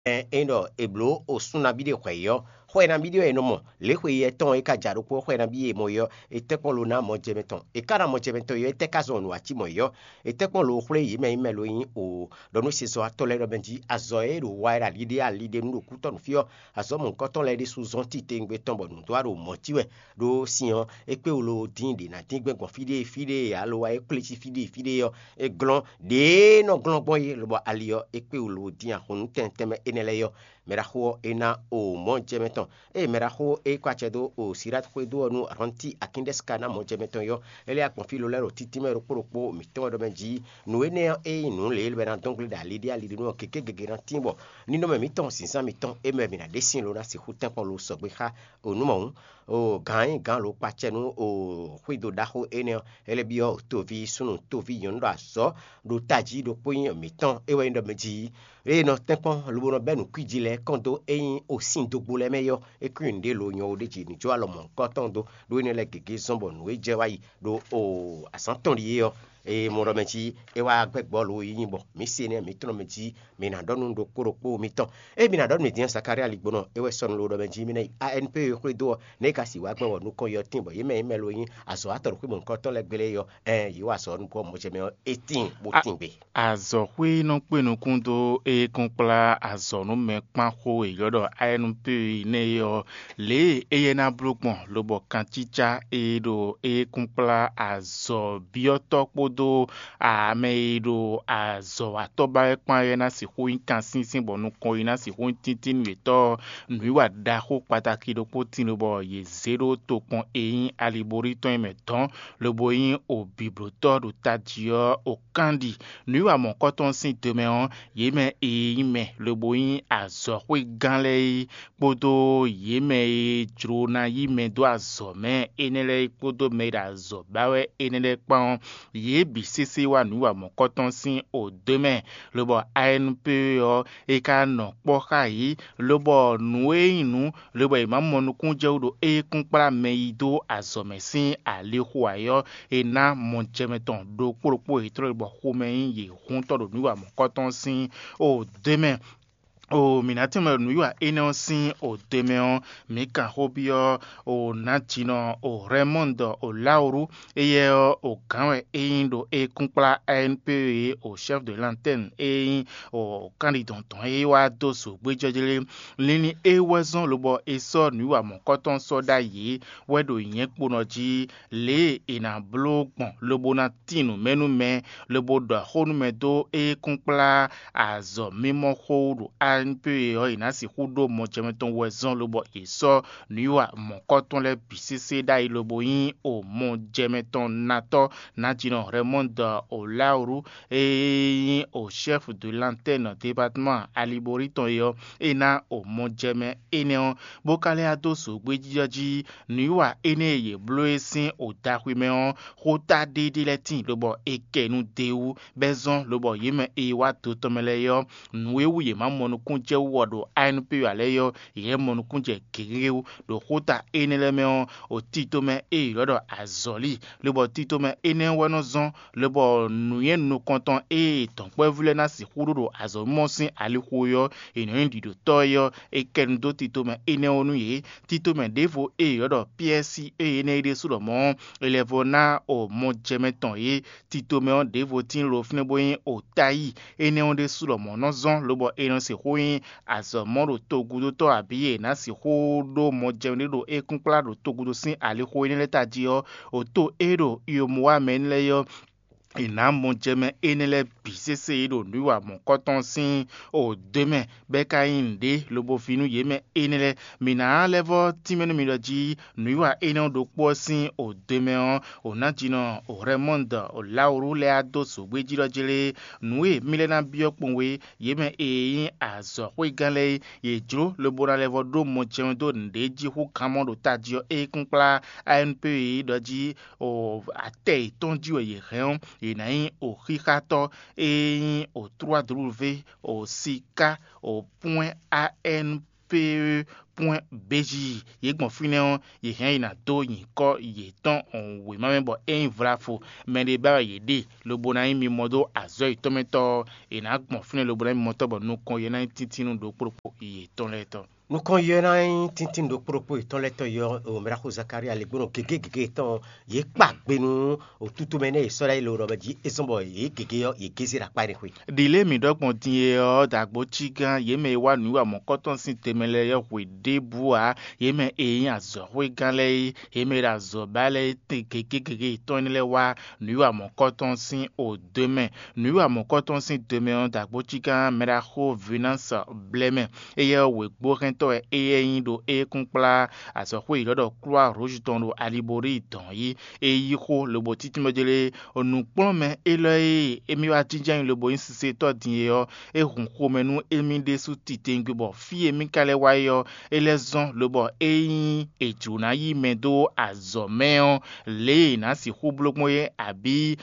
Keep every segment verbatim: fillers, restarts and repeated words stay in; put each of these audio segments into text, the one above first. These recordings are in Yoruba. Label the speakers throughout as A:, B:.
A: eno eblo osuna bide kweyo hwena bidio enomo le hweye ton e kajaro po hwena biye moyo etekon lo na mo jemeton e kara mo jemeton yo etekazon wa ti moyo etekon lo hwe yi me melo yin o donu seso atole ro benji azo e ro wa ra lide a lide nu ku ton fio azo mo nkoton le de suzon ti te ngbe ton bonu to aro mo tiwe do sian e pe olo din de na tin gbe gon fide fide alo wa e pleti fide fide yo e glon de no glon boye lo bo alio e pe olo din a honu tenteme enele yo meraho ena o monjemeton e meraho e kwachedo o sirat kwedo onu ranti akindeska na monjemeton yo ele akpon filo lero titime ro poropo miton do menji no ene e no le le na donc da lidi ali no keke gegeran timbo ni no me miton sinsan miton e me bina desin lo na se hutan pon lo sogbe ha onu mo o gan gan lo kwache no o kwedo da ho ene ele bio to vi sunu to vi yondo aso do taji do poyin miton e we ndo menji e no tempon lo no benu kwijile kondo eyin osin dogbo le meyo e kunde lo yan odeji ni jo alomo koton do do ni le gege sombo nu e je wayi do o asanton ri yo e mo ro meji e wa gbegbo lo yin bo mi se ne mi tro meji mi na donu do koropo mi ton e mi na donu mi din sakari aligbono e we son lo do meji mi ne anp ko do ne ka si wa gbon wonu kon yo tin bo ye me me lo yin aso ator ku mo koton le gbele yo eh yi wa so nu ko mo je me eighteen bo tin be
B: azo hwe no pe no kundo e konpla azo no me pan ho e yodo anp ne yo le eye na blogbon lobo kanticha e do e konpla azo bioto podo a me do azo atoba e pan ye na si ho inkan sinsin bo no kon na si ho tintin weto nwi da ho pataki do potin lobo ye zero to pon e alibori ton meton lobo yin o biblioto do tadio o kandi nu wa mon koton sin temeon yeme e yime lobo yin azo we ganle podo yeme drona yime do azo me enele podo me azo bawe enele pon ye bisisi wa nu wa mon koton sin o demain lobo anp yo e ka no po kai lobo nu e nu lobo e mamonu kunje do e kunpara meido azo mesin ale huayo e na mon jemeton do poropo e tro bo homein ye hunto do nu wa mon koton sin o demain o minatime nuwa enonsin o demeon mika hobio o natino o remondo o lauru eye o kanwe eindo e kumpla anp o chef de l'antenne e o candidat ton e wa doso gbejojele lini e wezon lobo eso nuwa mon koton soda yi wedo yen ponoji le ina blogbon lobo natino menu me lobo do honu medo e kumpla azo mimo hodo anp yo ina si hudo mo jemeton wezon lobo eso niwa mon koton le bisisi da ilobo yin o mo jemeton nato natino Raymond o lauru e o chef de l'antenne département aliboriton yo ina o mo jeme ene bokale adoso gbejijoji niwa ene ye bloesin o dakwimeon hota dede letin lobo ekenu deu bezon lobo yeme e wa totomele yo nuewu ye mamonu kunje wodo anp aleyo ye monu kunje kireu do hota enelemeon o titome e lodo azoli lobo titome ene weno zon lobo nuye no konton e ton pevule na si hudo azomosin alihuyo ene ndido toyo e kendo titome ene onu ye titome devo e lodo psc e ene de sulomo elevo na o mo jemeton ye titome on devo tin lo fneboyin o tayi ene on de sulomo no zon lobo ene se hoyin azo modo togudo to abiye na si hodo mo jemdo e kunpla do togudo sin ali hoyin leta dio o to ero yomuwa menleyo ina mon jeme enele bisese do nuwa mon koton sin o demain beka inde lobo finu yeme enele mina levo timenu miloji nuwa ene do po sin o demain o natino o Raymond o lauru le adoso gbejiro jele nuwe milena biopunwe yeme eyin azo we ganle ye jro lobo na levo do mon jeme do ndeji hu kamondo tadio e kunpla anp doji o ate tonji ye reon inayin o hikato e o trois w o sika o point anp P point B J ye gbon fine ye hen ina do yin ko ye ton on we ma bo en vrafo men de ba ye de lo bona mi modo azo itometo ina gbon fine lo bona mi moto bo no kon ye na titinu do propo ye ton leto
A: nous connaissons tintin de propos et ton lettre yo au Meracho Zakaria les bono keke keke ton ye kpa benu au tout mene soleil lo robadi et son boy ye keke yo ye kezira pa de kwi
B: dile mi dok mon tie yo dagbo chigan ye me wa nu wa mon koton sin temele yo we debua ye me e azo we ganle ye me azo bale keke keke ton le wa nu wa mon koton sin au demain nu wa mon koton sin demain dagbo chigan Meracho venance bleme e yo we gbo to e yin do e kunpla aso ko ilodo croix rouge ton do alibori ton yi e yi ko le bo titi modele onu pon me e lo e mi wa tinjan le bo insise to din yo e hun ko menu e mi de su titengu bo fi e mi kale wa yo e les on le bo e yin e juna yi mendo azo meon le na si ko blok moye abi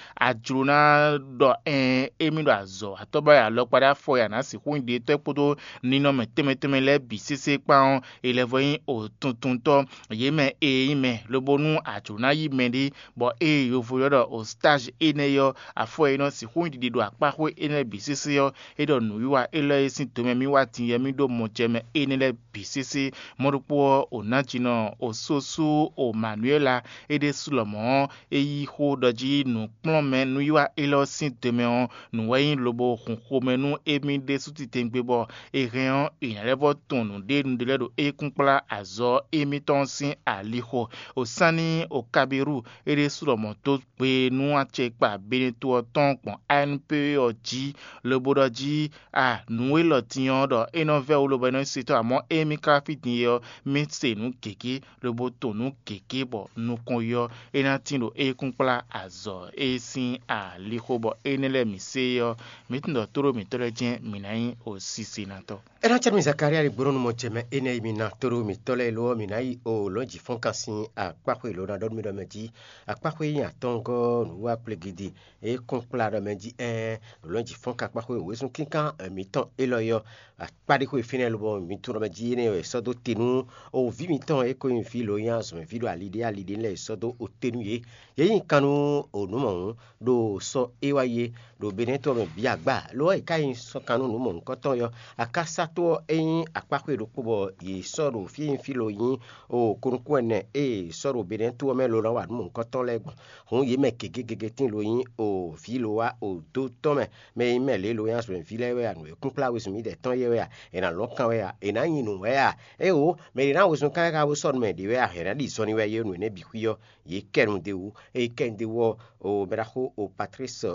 B: ajuna do en e mi do azo atoba ya lo pada fo ya na si ko inde to podo ni no me teme teme le bisisi kpan elevoyin o tuntunto yeme e ime lobonu ajuna yi mendi bo e yo foyodo o stage eneyo afo eno si hu ndi do akpaho ene bisisi yo edo nuwa ele sin to mi wa tin yemi do mojeme enele bisisi morupo o nachino o sosu o manuela ede sulomo eyi ho doji nu plome nuwa ele sin to me on nuwayin lobo hunko menu emi de sutitengbe bo e reon inalevo tonu de ndele do e kunkpla azo emiton sin aliho osani o kabiru ere sulomo to pe nu ache pa beneto ton pon N P O G le bodoji a nu elo tiyon do enove o lo beno sito amo emi krafit ni yo mitse nu keke le boto nu keke bo nu konyo enatindo e kunkpla azo e sin aliho bo enele mise yo mitindo toro mitole jen minai o sisi nato
A: era charmi Zakaria le bono mo jeme ene mina toro mitole lo minai o loji fonkansin a kwakwe lo na don mi do meji a kwakwe ya tongo nu wa plegidi e kunkpla do meji eh loji fonka kwakwe wesun kinkan miton eloyo a padi ko fine lo bo mituro meji ne e sodo tenu o vi miton e ko infi lo yan so video alide alide le sodo o tenu ye yin kanu o nu mo do so ewaye do beneto me bi agba lo e kai so kanu nu mo nkoton yo akasa to eyin apakwe do pobo ye soro fi infi lo yin o kunku ene e soro beneto me lo wa nu nkoton legbon hun ye me gegege tin lo yin o fi lo wa o do to me me me le lo yan so fi le we anu e kunpla we so mi de ton ye we e na lo kan we e na yin nu we e o me na we so kan ka we so me de we a hera di so ni we ye nu ne bi kuyo ye kerun de wu e ken de wo o Meracho o Patrice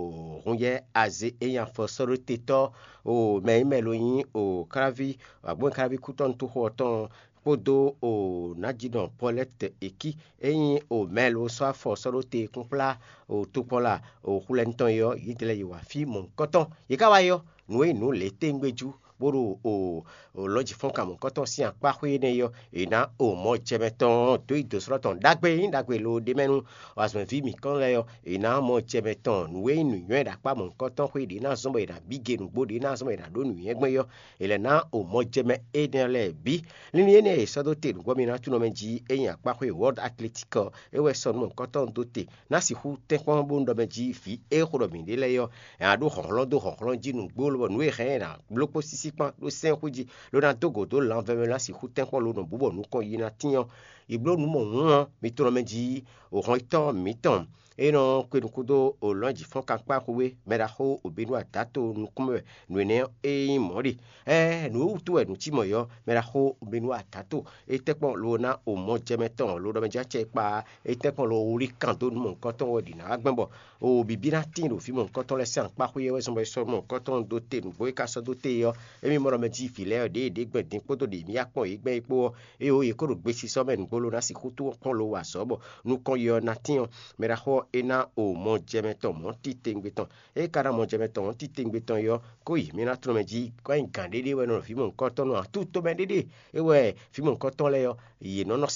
A: o runye aze e yan fo soro teto o me me lo yin o kravi agbon kravi kuton to ho ton podo o najidon Paulette eki eyin o melo so afo soro te kunpla o tupola o hulenton yo yitele yo afi mon koton ye ka wa yo nu e nu le tengbeju boro o o loji fonka mon koton si an pa hwe ne yo e na o mo jemeton to ido sroton dagbe dagbe lo de menu o asme vi mi kon le yo e na mo jemeton nu e nu yen da pa mon koton hwe de na sombo e da bige nu bo de na sombo e da do nu yen gbe yo ele na o mo jeme e de le bi lini ne e sodo te nu gomina tu no menji e yan pa hwe World Athletic e we son mon koton do te na si hu te kon bo ndo menji fi e ko do mi de le yo e adu honlo do honlo ji nu gbo lo nu e he na bloko sisi pan lo sen kuji lo na togo do l'envers la si huten ko lo no bubo nu ko yina tiyan iblo nu mo won mi to meji o ron iton mi ton e no kwe kudo o lonji fon kan pa kowe Meracho o benu atato nu kume nu ne e mori eh nu tu e nu ti moyo Meracho o benu atato e tepon lo na o mo jemeton lo do meja che pa e tepon lo ori kan do nu mo nkan wo di na agbenbo o bibira tin lo fi mo nkan ton le san pa kowe we so mo so mo nkan ton do te nu boy ka so do te yo e mi mo meji file de de gbedin poto de mi apon igbe ipo e o ye ko ro gbe si so me nu bolo na si kutu pon lo wa so bo nu kon yo na tin Meracho ena o mo jemeton mo titengbeton e kara mo jemeton titengbeton yo ko yi mi na tro meji ko en kan dede we no fi mo nkan ton no tutto me dede e we fi mo nkan ton le yo yi no no sin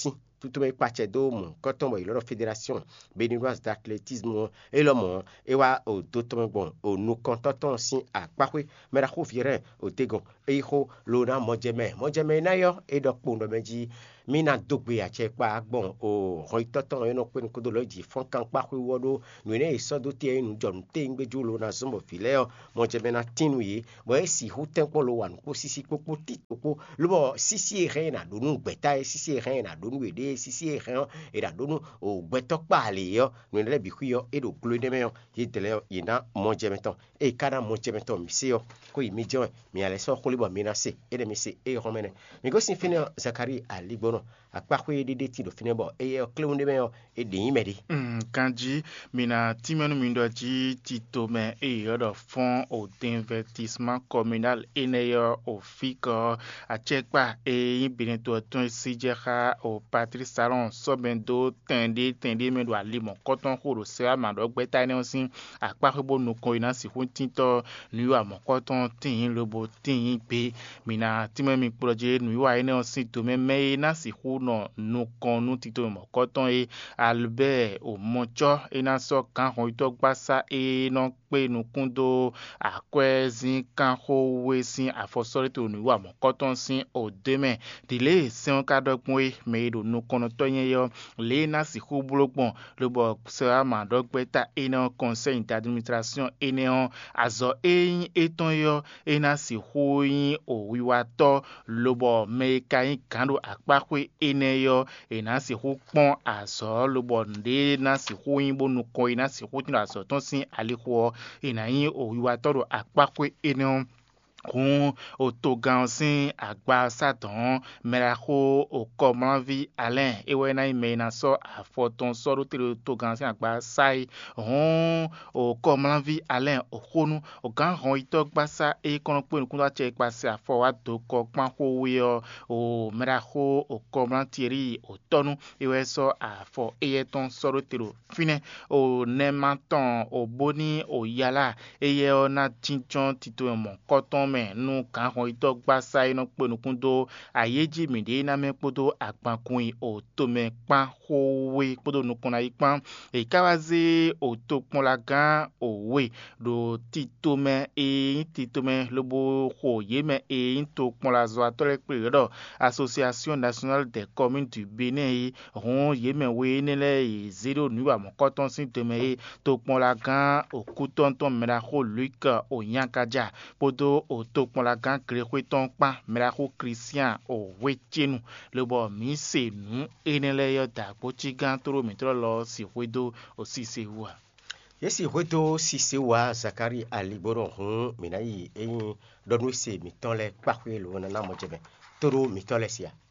A: tout me pache do mon quand on la fédération béninoise d'athlétisme et le mon et wa au d'autres bon au nous contentons si à parwe mais la virer au tegon et ho lona mojeme mojeme na yo et donc pour me dit mina dogbe a che pa bon o roitoton eno kwen kodoloji fon kan pa ku wodo no ne so do tie nu jon te ngbe julo na zombo fileo mo je mena tinu yi bo si hu ten ko lo wan ko sisi popo ti popo lo bo sisi re na do nu gbeta sisi re na do nu ede sisi re e da do nu o gbeto pa le yo no ne bi ku yo e do klo de me yo yi tele yi na mo je meton e kana mo je meton mi se yo ko yi mi jo mi ale so ko libo mi na se e de mi se e romene mi go sin fini Zakari ali bono a parkour de de ti do fini bo e yo clé de me yo e de yimedi
B: mm kanji mina timenu mindo ji tito me e yo do fond au d'investissement communal eneyo au fico a checkpa e yibine to ton sijera au patri salon sobendo tende tende me do ali mon coton ko se a ma do gbeta ni osin a parkour bo no ko ina si fun tinto nu a mon coton tin le bo tin pe mina timenu mi projet nu wa ene osin to me me na si hu no no kon nu tito mon coton e Albert o moncho ina so kan ho ito gbasa e no pe nu kundo akwezin kan ho wesin afosori to nu wa mo koton sin o deme dile sen ka dogbon e me do nu kono to yen yo le na si hu blogbon lo bo se ma dogbeta ina conseil d'administration ene azo e eton yo ina si hu yin o wiwa to lo bo me kai kando akpakwe ene yo ina si hu pon azo lo bonde na si hu yin bo nu ko ina si hu tin azo ton sin aliho ina yin o wiwa to do akpakwe ene kun o to gan sin agba satan meraho o komanvi Alain ewe na ime na so afoton so ro to gan sin agba sai hon o komanvi Alain o konu o gan ron ito gbasa e kono pe kun da che pase afo wa to ko pan ko wi o meraho o koman Thierry o tonu ewe so afo eyeton so ro tiro fine o nematon o boni o yala eye ona tinchon tito mo koton nu kan ho ito gbasa ino pe nu kundo ayeji mi de na me podo agbankun o to me pa howe podo nu kuna ipan e kawaze o to pon la gan o we do tito me e tito me lobo ho ye me e to pon la zo atole pe do Association nationale des communes du Bénin hon ye me we ne le zero nu wa mo koton sin to me to pon la gan o kuton ton me la ho Luc o yankaja podo o to pon la gan kre ton pa meraho Christian o wetienu le bo mi se nu enele yo da pochi gan toro mitro lo si wedo o si se wa
A: yesi wedo si se wa Zakari ali boron hun minayi eyin donu se mi ton le pa lo na mo jebe toro mi ton le sia